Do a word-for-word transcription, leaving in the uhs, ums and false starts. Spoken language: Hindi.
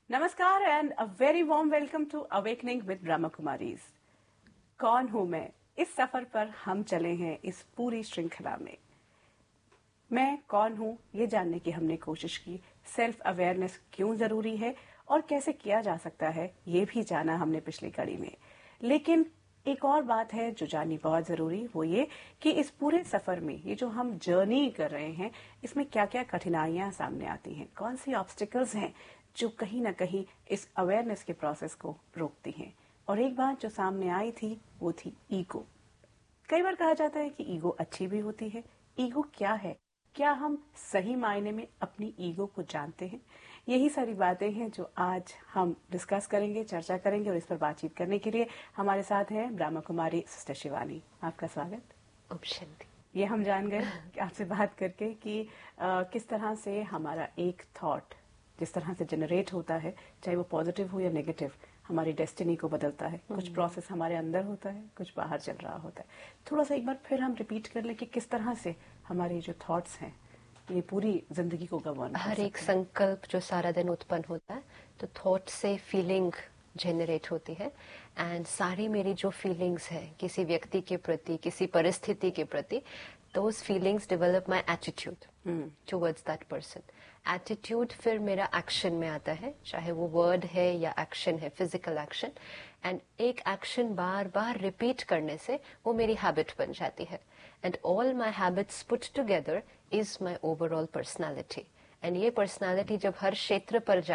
नमस्कार and a very warm welcome to awakening with Brahma Kumaris. कौन हूं मैं? इस सफर पर हम चले हैं इस पूरी श्रृंखला में। मैं कौन हूं ये जानने की हमने कोशिश की। सेल्फ अवेयरनेस क्यों जरूरी है और कैसे किया जा सकता है ये भी जाना हमने पिछली कड़ी में। लेकिन एक और बात है जो जाननी बहुत जरूरी, वो ये कि इस पूरे सफर में ये जो हम जर्नी कर रहे हैं इसमें क्या क्या कठिनाइयां सामने आती हैं, कौन सी ऑब्स्टिकल्स हैं जो कहीं ना कहीं इस अवेयरनेस के प्रोसेस को रोकती हैं। और एक बात जो सामने आई थी वो थी ईगो। कई बार कहा जाता है कि ईगो अच्छी भी होती है। ईगो क्या है? क्या हम सही मायने में अपनी ईगो को जानते हैं? यही सारी बातें हैं जो आज हम डिस्कस करेंगे, चर्चा करेंगे। और इस पर बातचीत करने के लिए हमारे साथ हैं ब्रह्मा कुमारी सिस्टर शिवानी। आपका स्वागत। ओम शांति। ये हम जान गए आपसे बात करके कि आ, किस तरह से हमारा एक थॉट जिस तरह से जनरेट होता है, चाहे वो पॉजिटिव हो या नेगेटिव, हमारी डेस्टिनी को बदलता है। कुछ प्रोसेस हमारे अंदर होता है, कुछ बाहर चल रहा होता है। थोड़ा सा एक बार फिर हम रिपीट कर लें कि किस तरह से हमारे जो थॉट्स हैं ये पूरी जिंदगी को गवर्न कर हर एक सकते हैं। संकल्प जो सारा दिन उत्पन्न होता है तो थॉट से फीलिंग जनरेट होती है। एंड सारी मेरी जो फीलिंग्स है किसी व्यक्ति के प्रति, किसी परिस्थिति के प्रति, those feelings develop my attitude towards that person. Attitude फिर मेरा एक्शन में आता है, चाहे वो वर्ड है या एक्शन है, फिजिकल एक्शन। एंड एक एक्शन बार बार रिपीट करने से वो मेरी हैबिट बन जाती है। And all my habits put together is my overall personality. And ये पर्सनालिटी जब हर क्षेत्र पर